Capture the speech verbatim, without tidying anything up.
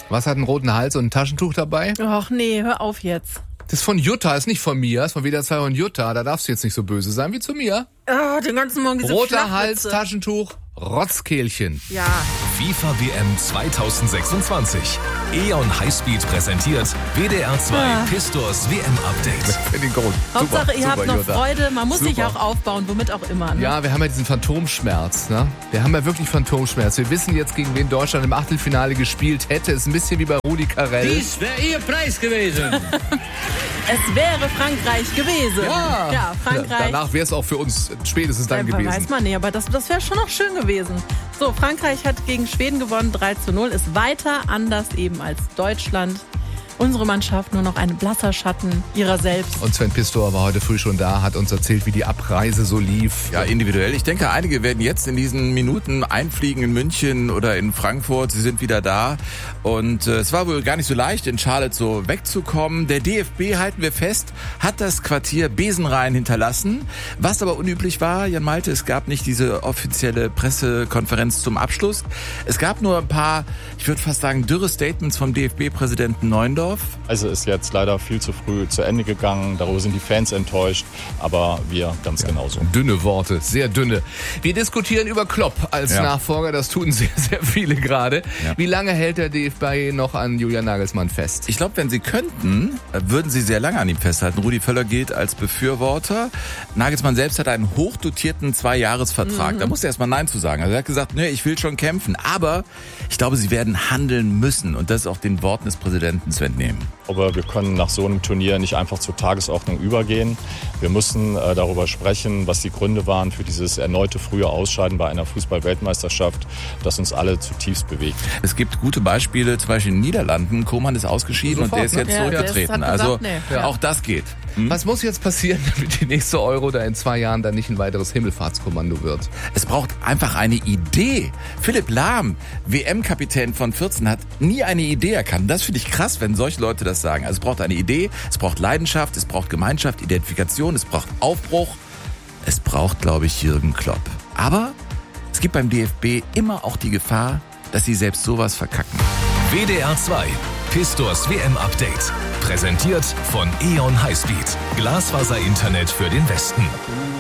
Was hat einen roten Hals und ein Taschentuch dabei? Ach nee, hör auf jetzt. Das ist von Jutta, ist nicht von mir, ist von W D R zwei und Jutta. Da darfst du jetzt nicht so böse sein wie zu mir. Oh, den ganzen Morgen diese Roter Hals, Flachwitze. Taschentuch, Rotzkehlchen. Ja. FIFA W M zwanzig sechsundzwanzig. E O N Highspeed präsentiert W D R zwei Ah. Pistors W M-Update. Für den Grund. Hauptsache, Super, ihr habt super, noch Jutta. Freude. Man muss sich Super. auch aufbauen, womit auch immer. Ne? Ja, wir haben ja diesen Phantomschmerz, ne? Wir haben ja wirklich Phantomschmerz. Wir wissen jetzt, gegen wen Deutschland im Achtelfinale gespielt hätte. Ist ein bisschen wie bei Rudi Carrell. Dies wäre Ihr Preis gewesen. Es wäre Frankreich gewesen. Ja, ja Frankreich. Danach wäre es auch für uns spätestens dann Ja, gewesen. weiß man nicht, aber das, das wäre schon noch schön gewesen. So, Frankreich hat gegen Schweden gewonnen, drei zu null, ist weiter, anders eben als Deutschland. Unsere Mannschaft nur noch ein blasser Schatten ihrer selbst. Und Sven Pistor war heute früh schon da, hat uns erzählt, wie die Abreise so lief. Ja, individuell. Ich denke, einige werden jetzt in diesen Minuten einfliegen in München oder in Frankfurt. Sie sind wieder da. Und äh, es war wohl gar nicht so leicht, in Charlotte so wegzukommen. Der D F B, halten wir fest, hat das Quartier Besenrein hinterlassen. Was aber unüblich war, Jan Malte, es gab nicht diese offizielle Pressekonferenz zum Abschluss. Es gab nur ein paar, ich würde fast sagen, dürre Statements vom D F B-Präsidenten Neuendorf. Also ist jetzt leider viel zu früh zu Ende gegangen. Darüber sind die Fans enttäuscht, aber wir ganz ja. genauso. Dünne Worte, sehr dünne. Wir diskutieren über Klopp als ja. Nachfolger. Das tun sehr, sehr viele gerade. Ja. Wie lange hält der D F B noch an Julian Nagelsmann fest? Ich glaube, wenn sie könnten, würden sie sehr lange an ihm festhalten. Rudi Völler gilt als Befürworter. Nagelsmann selbst hat einen hochdotierten Zwei-Jahres-Vertrag. Mhm. Da muss er erstmal Nein zu sagen. Also er hat gesagt, nee, ich will schon kämpfen. Aber ich glaube, sie werden handeln müssen. Und das ist auch den Worten des Präsidenten zu entnehmen. Aber wir können nach so einem Turnier nicht einfach zur Tagesordnung übergehen. Wir müssen äh, darüber sprechen, was die Gründe waren für dieses erneute frühe Ausscheiden bei einer Fußball-Weltmeisterschaft, das uns alle zutiefst bewegt. Es gibt gute Beispiele, zum Beispiel in den Niederlanden. Koeman ist ausgeschieden Sofort, und der ist jetzt ne? zurückgetreten. Ja, also nee. ja. auch das geht. Hm? Was muss jetzt passieren, damit die nächste Euro da in zwei Jahren dann nicht ein weiteres Himmelfahrtskommando wird? Es braucht einfach eine Idee. Philipp Lahm, W M-Kapitän von vierzehn, hat nie eine Idee erkannt. Das finde ich krass, wenn solche Leute das sagen. Also es braucht eine Idee, es braucht Leidenschaft, es braucht Gemeinschaft, Identifikation, es braucht Aufbruch. Es braucht, glaube ich, Jürgen Klopp. Aber es gibt beim D F B immer auch die Gefahr, dass sie selbst sowas verkacken. W D R zwei, Pistors W M-Update. Präsentiert von E O N Highspeed. Glasfaser-Internet für den Westen.